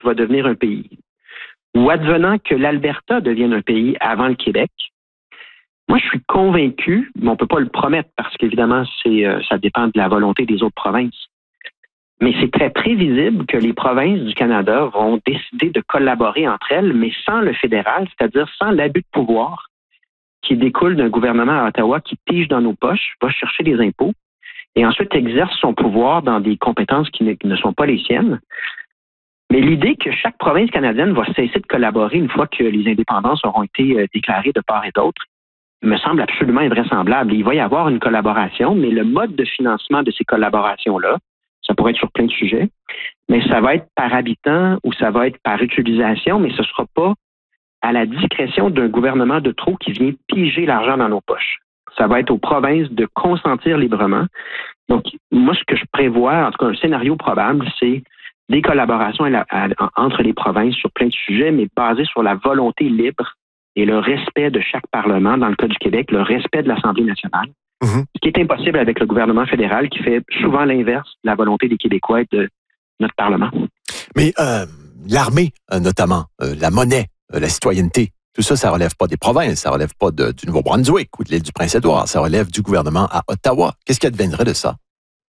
va devenir un pays, ou advenant que l'Alberta devienne un pays avant le Québec, moi, je suis convaincu, mais on ne peut pas le promettre parce qu'évidemment, ça dépend de la volonté des autres provinces. Mais c'est très prévisible que les provinces du Canada vont décider de collaborer entre elles, mais sans le fédéral, c'est-à-dire sans l'abus de pouvoir qui découle d'un gouvernement à Ottawa qui pige dans nos poches, va chercher des impôts et ensuite exerce son pouvoir dans des compétences qui ne sont pas les siennes. Mais l'idée que chaque province canadienne va cesser de collaborer une fois que les indépendances auront été déclarées de part et d'autre me semble absolument invraisemblable. Il va y avoir une collaboration, mais le mode de financement de ces collaborations-là, ça pourrait être sur plein de sujets, mais ça va être par habitant ou ça va être par utilisation, mais ce ne sera pas à la discrétion d'un gouvernement de trop qui vient piger l'argent dans nos poches. Ça va être aux provinces de consentir librement. Donc, moi, ce que je prévois, en tout cas un scénario probable, c'est des collaborations entre les provinces sur plein de sujets, mais basées sur la volonté libre et le respect de chaque Parlement, dans le cas du Québec, le respect de l'Assemblée nationale, ce qui est impossible avec le gouvernement fédéral qui fait souvent l'inverse de la volonté des Québécois et de notre Parlement. Mais l'armée, notamment, la monnaie, la citoyenneté, tout ça, ça relève pas des provinces, ça relève pas du Nouveau-Brunswick ou de l'île du Prince-Édouard, ça relève du gouvernement à Ottawa. Qu'est-ce qui adviendrait de ça?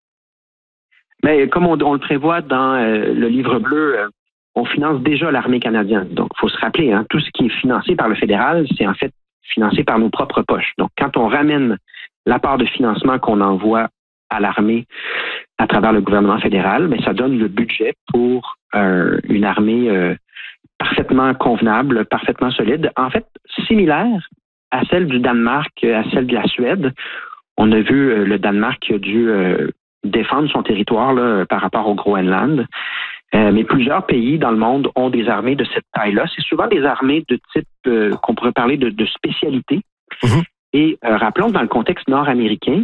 Mais comme on le prévoit dans le livre bleu, on finance déjà l'armée canadienne. Donc, il faut se rappeler, tout ce qui est financé par le fédéral, c'est en fait financé par nos propres poches. Donc, quand on ramène la part de financement qu'on envoie à l'armée à travers le gouvernement fédéral, mais ça donne le budget pour une armée parfaitement convenable, parfaitement solide. En fait, similaire à celle du Danemark, à celle de la Suède. On a vu le Danemark qui a dû défendre son territoire là, par rapport au Groenland. Mais plusieurs pays dans le monde ont des armées de cette taille-là. C'est souvent des armées de type qu'on pourrait parler de spécialité. Et rappelons que dans le contexte nord-américain,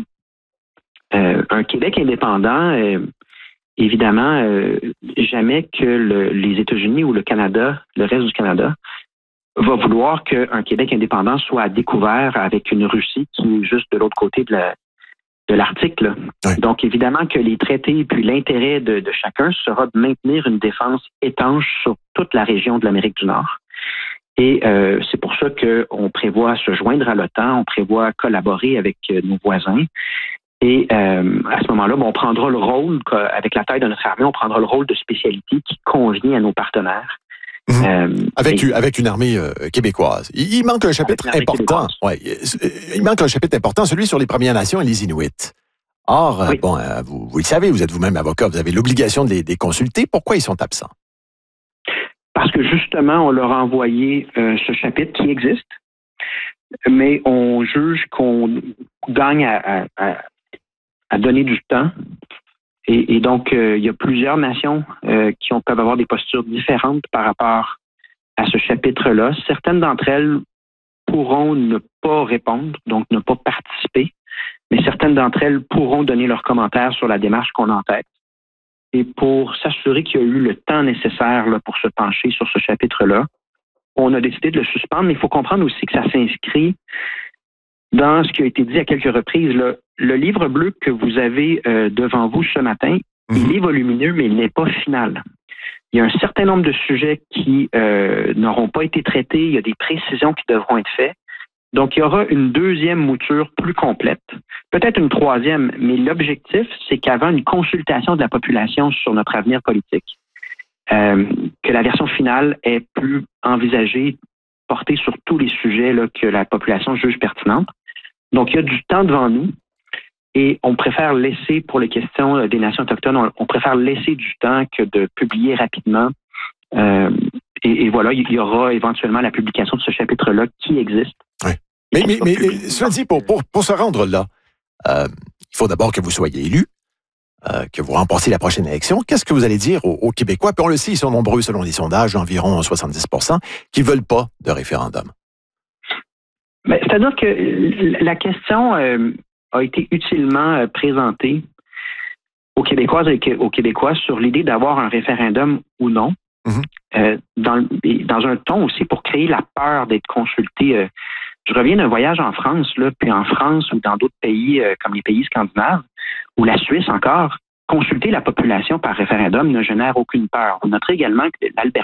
un Québec indépendant, évidemment, jamais que les États-Unis ou le Canada, le reste du Canada, va vouloir qu'un Québec indépendant soit à découvert avec une Russie qui est juste de l'autre côté de l'Arctique. Là. Oui. Donc, évidemment que les traités, puis l'intérêt de chacun sera de maintenir une défense étanche sur toute la région de l'Amérique du Nord. Et c'est pour ça qu'on prévoit se joindre à l'OTAN, on prévoit collaborer avec nos voisins. Et à ce moment-là, on prendra le rôle, avec la taille de notre armée, on prendra le rôle de spécialité qui convient à nos partenaires. Avec une armée québécoise. Il manque un chapitre important. Ouais, il manque un chapitre important, celui sur les Premières Nations et les Inuits. Or, oui. Vous le savez, vous êtes vous-même avocat, vous avez l'obligation de les consulter. Pourquoi ils sont absents? Parce que justement, on leur a envoyé ce chapitre qui existe, mais on juge qu'on gagne à donner du temps. Et donc, il y a plusieurs nations qui peuvent avoir des postures différentes par rapport à ce chapitre-là. Certaines d'entre elles pourront ne pas répondre, donc ne pas participer, mais certaines d'entre elles pourront donner leurs commentaires sur la démarche qu'on a en tête. Et pour s'assurer qu'il y a eu le temps nécessaire là, pour se pencher sur ce chapitre-là, on a décidé de le suspendre, mais il faut comprendre aussi que ça s'inscrit dans ce qui a été dit à quelques reprises. Là, le livre bleu que vous avez devant vous ce matin, il est volumineux, mais il n'est pas final. Il y a un certain nombre de sujets qui n'auront pas été traités. Il y a des précisions qui devront être faites. Donc, il y aura une deuxième mouture plus complète, peut-être une troisième, mais l'objectif, c'est qu'avant une consultation de la population sur notre avenir politique, que la version finale est plus envisagée, portée sur tous les sujets là, que la population juge pertinentes. Donc, il y a du temps devant nous et on préfère laisser, pour les questions des nations autochtones, on préfère laisser du temps que de publier rapidement. Et voilà, il y aura éventuellement la publication de ce chapitre-là qui existe. Oui. Mais cela dit, pour se rendre là, il faut d'abord que vous soyez élu, que vous remportiez la prochaine élection. Qu'est-ce que vous allez dire aux Québécois? Puis on le sait, ils sont nombreux selon les sondages, environ 70%, qui ne veulent pas de référendum. Ben, c'est-à-dire que la question a été utilement présentée aux Québécoises et aux Québécois sur l'idée d'avoir un référendum ou non. Dans un ton aussi pour créer la peur d'être consulté. Je reviens d'un voyage en France, là, puis en France ou dans d'autres pays comme les pays scandinaves, ou la Suisse encore, consulter la population par référendum ne génère aucune peur. On noterait également que l'Alberta